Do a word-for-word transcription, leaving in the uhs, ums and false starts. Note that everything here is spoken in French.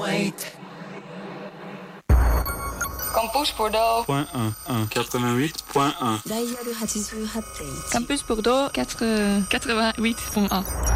Campus Bordeaux. Point un, un, quatre-vingt-huit point un. Dial eighty-eight point one. Campus Bordeaux quatre-vingt-huit point un.